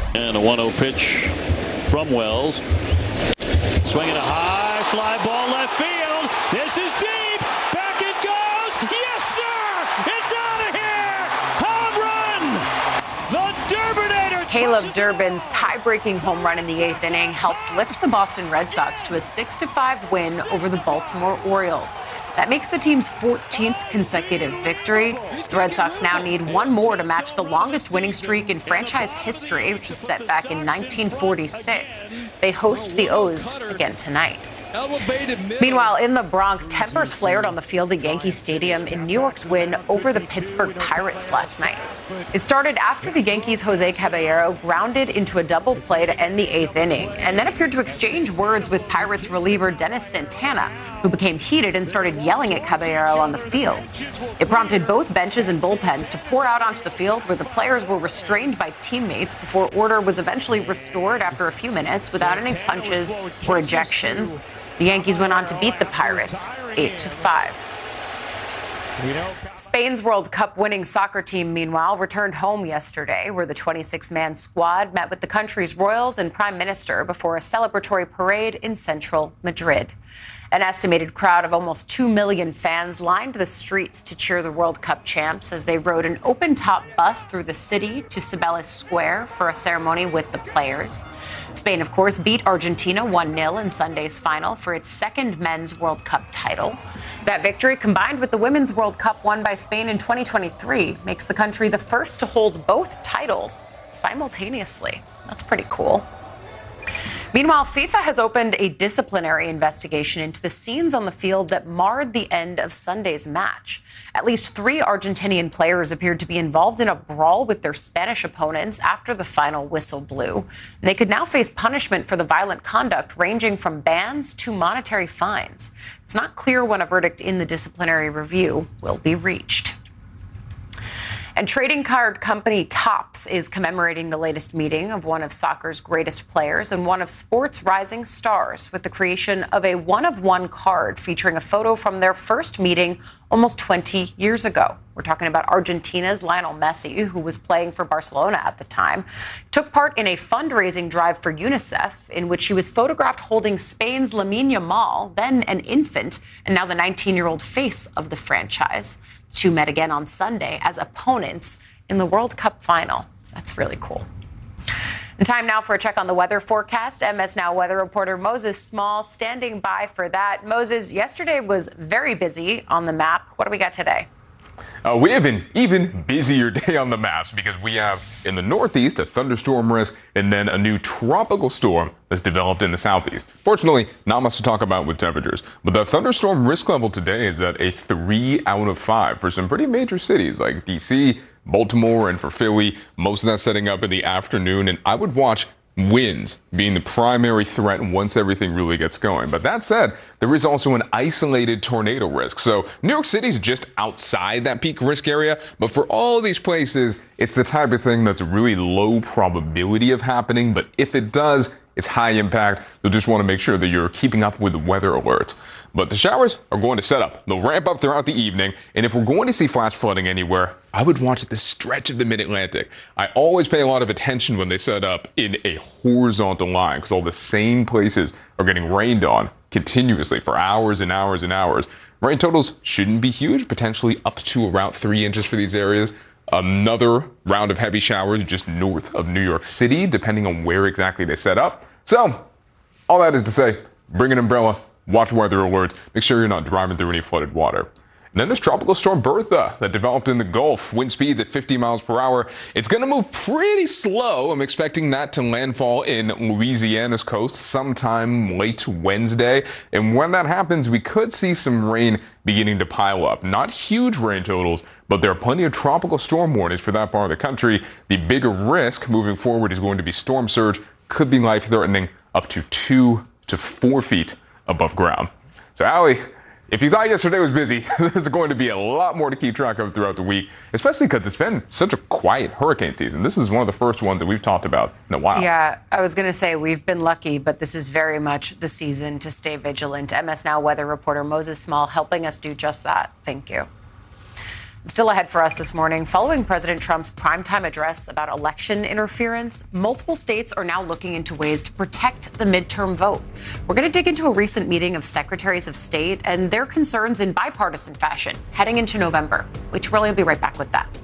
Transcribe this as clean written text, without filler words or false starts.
And a 1-0 pitch from Wells. Swinging a high fly ball left field. This is deep. Back it goes. Yes, sir. It's out of here. Home run. The Durbinator. Caleb Durbin's tie-breaking home run in the 8th inning helps lift the Boston Red Sox to a 6-5 win over the Baltimore Orioles. That makes the team's 14th consecutive victory. The Red Sox now need one more to match the longest winning streak in franchise history, which was set back in 1946. They host the O's again tonight. Meanwhile, in the Bronx, tempers flared on the field at Yankee Stadium in New York's win over the Pittsburgh Pirates last night. It started after the Yankees' Jose Caballero grounded into a double play to end the 8th inning, and then appeared to exchange words with Pirates reliever Dennis Santana, who became heated and started yelling at Caballero on the field. It prompted both benches and bullpens to pour out onto the field, where the players were restrained by teammates before order was eventually restored after a few minutes without any punches or ejections. The Yankees went on to beat the Pirates 8-5. Spain's World Cup winning soccer team, meanwhile, returned home yesterday, where the 26-man squad met with the country's royals and prime minister before a celebratory parade in central Madrid. An estimated crowd of almost 2 million fans lined the streets to cheer the World Cup champs as they rode an open-top bus through the city to Cibeles Square for a ceremony with the players. Spain, of course, beat Argentina 1-0 in Sunday's final for its second men's World Cup title. That victory, combined with the Women's World Cup won by Spain in 2023, makes the country the first to hold both titles simultaneously. That's pretty cool. Meanwhile, FIFA has opened a disciplinary investigation into the scenes on the field that marred the end of Sunday's match. At least 3 Argentinian players appeared to be involved in a brawl with their Spanish opponents after the final whistle blew. They could now face punishment for the violent conduct, ranging from bans to monetary fines. It's not clear when a verdict in the disciplinary review will be reached. And trading card company Topps is commemorating the latest meeting of one of soccer's greatest players and one of sports' rising stars with the creation of a one-of-one card featuring a photo from their first meeting almost 20 years ago. We're talking about Argentina's Lionel Messi, who was playing for Barcelona at the time, took part in a fundraising drive for UNICEF in which he was photographed holding Spain's Lamine Yamal, then an infant, and now the 19-year-old face of the franchise. The two met again on Sunday as opponents in the World Cup final. That's really cool. And time now for a check on the weather forecast. MS Now weather reporter Moses Small standing by for that. Moses, yesterday was very busy on the map. What do we got today? We have an even busier day on the maps because we have in the northeast a thunderstorm risk and then a new tropical storm that's developed in the southeast. Fortunately, not much to talk about with temperatures, but the thunderstorm risk level today is at a 3 out of 5 for some pretty major cities like D.C., Baltimore, and for Philly. Most of that setting up in the afternoon, and I would watch winds being the primary threat once everything really gets going. But that said, there is also an isolated tornado risk. So New York City is just outside that peak risk area. But for all these places, it's the type of thing that's a really low probability of happening. But if it does, it's high impact. You'll just want to make sure that you're keeping up with the weather alerts. But the showers are going to set up. They'll ramp up throughout the evening. And if we're going to see flash flooding anywhere, I would watch the stretch of the Mid-Atlantic. I always pay a lot of attention when they set up in a horizontal line because all the same places are getting rained on continuously for hours and hours and hours. Rain totals shouldn't be huge, potentially up to around 3 inches for these areas. Another round of heavy showers just north of New York City, depending on where exactly they set up. So, all that is to say, bring an umbrella, watch weather alerts, make sure you're not driving through any flooded water. And then there's Tropical Storm Bertha that developed in the Gulf. Wind speeds at 50 miles per hour. It's going to move pretty slow. I'm expecting that to landfall in Louisiana's coast sometime late Wednesday. And when that happens, we could see some rain beginning to pile up. Not huge rain totals, but there are plenty of tropical storm warnings for that part of the country. The bigger risk moving forward is going to be storm surge. Could be life-threatening up to 2 to 4 feet above ground. So, Allie, if you thought yesterday was busy, there's going to be a lot more to keep track of throughout the week, especially because it's been such a quiet hurricane season. This is one of the first ones that we've talked about in a while. Yeah, I was going to say we've been lucky, but this is very much the season to stay vigilant. MS Now weather reporter Moses Small helping us do just that. Thank you. Still ahead for us this morning, following President Trump's primetime address about election interference, multiple states are now looking into ways to protect the midterm vote. We're going to dig into a recent meeting of secretaries of state and their concerns in bipartisan fashion heading into November. Which really will be right back with that.